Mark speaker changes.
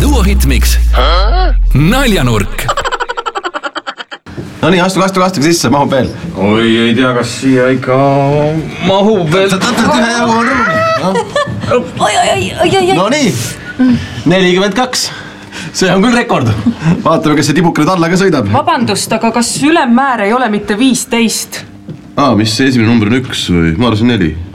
Speaker 1: Duo Hitmix. Naljanurk.
Speaker 2: No nii, astuge sisse, mahub veel.
Speaker 3: Oi, ei tea, kas siia ikka mahub veel.
Speaker 2: No nii, 42. See on küll rekord. Vaatame, kas see tibuk nüüd alla ka sõidab.
Speaker 4: Vabandust, aga kas ülemmäär ei ole mitte 15?
Speaker 2: Mis see esimene number on 1 või? Ma arvasin 4.